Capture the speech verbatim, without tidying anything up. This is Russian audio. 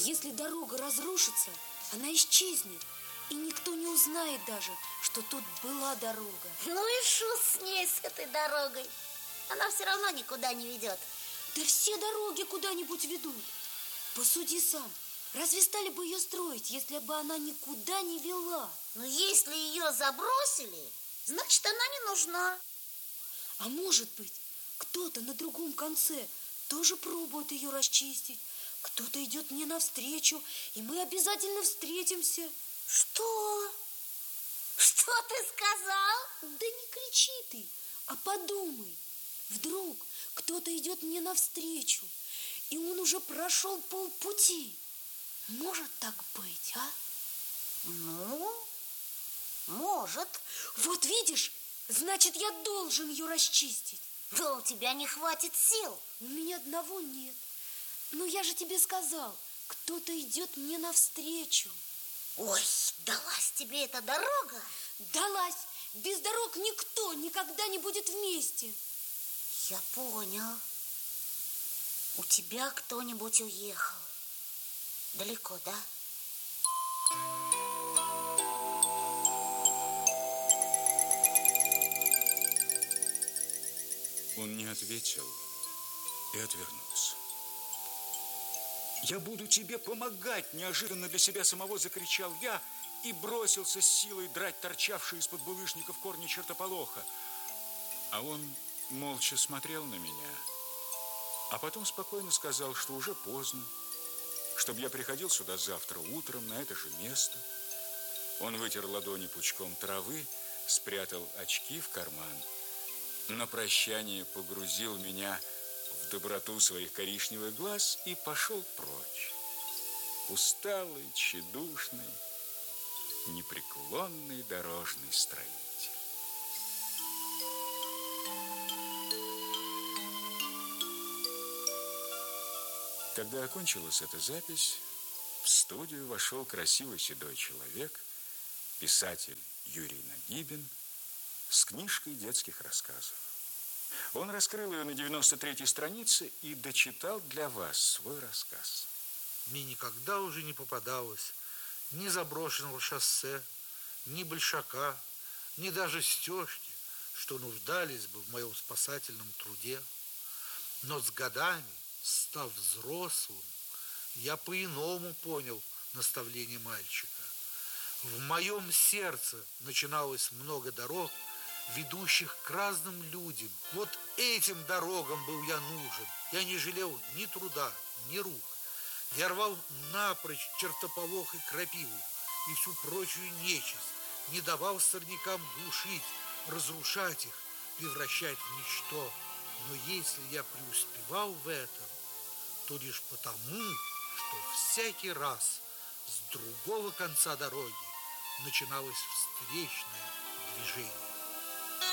Если дорога разрушится, она исчезнет. И никто не узнает даже, что тут была дорога. Ну и шут с ней, с этой дорогой. Она все равно никуда не ведет. Да все дороги куда-нибудь ведут. Посуди сам. Разве стали бы ее строить, если бы она никуда не вела? Но если ее забросили, значит, она не нужна. А может быть, кто-то на другом конце тоже пробует ее расчистить. Кто-то идет мне навстречу, и мы обязательно встретимся. Что? Что ты сказал? Да не кричи ты, а подумай. Вдруг кто-то идет мне навстречу, и он уже прошел полпути. Может так быть, а? Ну, может. Вот видишь, значит, я должен ее расчистить. Да у тебя не хватит сил. У меня одного нет. Но я же тебе сказал, кто-то идет мне навстречу. Ой, далась тебе эта дорога? Далась. Без дорог никто никогда не будет вместе. Я понял. У тебя кто-нибудь уехал. Далеко, да? Он не ответил и отвернулся. «Я буду тебе помогать!» – неожиданно для себя самого закричал я и бросился с силой драть торчавшие из-под булыжников корни чертополоха. А он молча смотрел на меня, а потом спокойно сказал, что уже поздно, чтобы я приходил сюда завтра утром на это же место. Он вытер ладони пучком травы, спрятал очки в карман, на прощание погрузил меня в доброту своих коричневых глаз и пошел прочь. Усталый, тщедушный, непреклонный дорожный строитель. Когда окончилась эта запись, в студию вошел красивый седой человек, писатель Юрий Нагибин, с книжкой детских рассказов. Он раскрыл ее на девяносто третьей странице и дочитал для вас свой рассказ. Мне никогда уже не попадалось ни заброшенного шоссе, ни большака, ни даже стежки, что нуждались бы в моем спасательном труде. Но с годами, став взрослым, я по-иному понял наставление мальчика. В моем сердце начиналось много дорог, ведущих к разным людям. Вот этим дорогам был я нужен. Я не жалел ни труда, ни рук. Я рвал напрочь чертополох и крапиву и всю прочую нечисть, не давал сорнякам глушить, разрушать их, превращать в ничто. Но если я преуспевал в этом, то лишь потому, что всякий раз с другого конца дороги начиналось встречное движение.